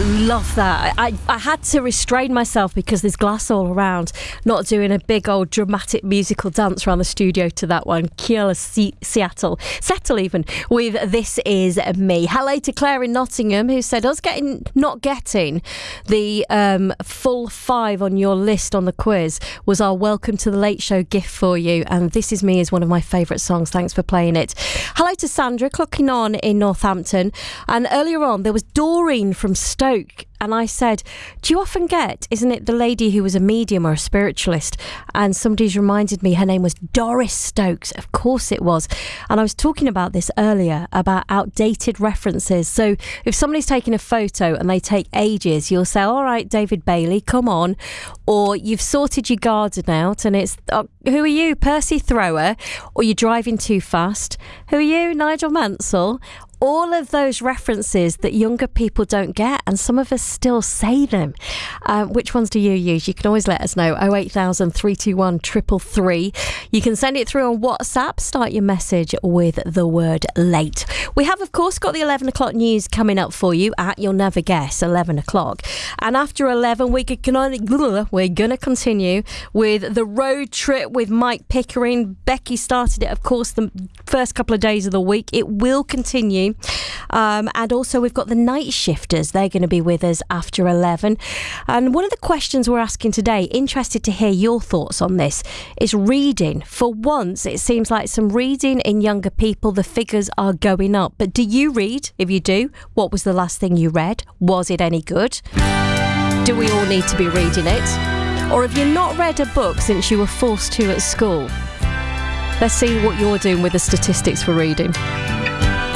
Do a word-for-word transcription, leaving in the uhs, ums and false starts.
Love that. I, I had to restrain myself because there's glass all around, not doing a big old dramatic musical dance around the studio to that one. Keala C- Seattle, Settle even, with This Is Me. Hello to Claire in Nottingham, who said us getting not getting the um, full five on your list on the quiz was our Welcome to the Late Show gift for you, and This Is Me is one of my favourite songs. Thanks for playing it. Hello to Sandra, clocking on in Northampton, and earlier on there was Doreen from Stoke, and I said, do you often get, isn't it the lady who was a medium or a spiritualist? And somebody's reminded me her name was Doris Stokes. Of course it was. And I was talking about this earlier, about outdated references. So if somebody's taking a photo and they take ages, you'll say, all right, David Bailey, come on. Or you've sorted your garden out and it's, oh, who are you, Percy Thrower? Or you're driving too fast. Who are you, Nigel Mansell? All of those references that younger people don't get, and some of us still say them. Um, which ones do you use? You can always let us know. oh eight thousand, three two one, three three three. You can send it through on WhatsApp. Start your message with the word late. We have, of course, got the eleven o'clock news coming up for you at, you'll never guess, eleven o'clock. And after eleven, we can only, we're going to continue with the road trip with Mike Pickering. Becky started it, of course, the first couple of days of the week. It will continue. Um, and also we've got the night shifters. They're going to be with us after eleven. And one of the questions we're asking today, interested to hear your thoughts on this, is reading. For once, it seems like some reading in younger people, the figures are going up. But do you read? If you do, what was the last thing you read? Was it any good? Do we all need to be reading it? Or have you not read a book since you were forced to at school? Let's see what you're doing with the statistics for reading.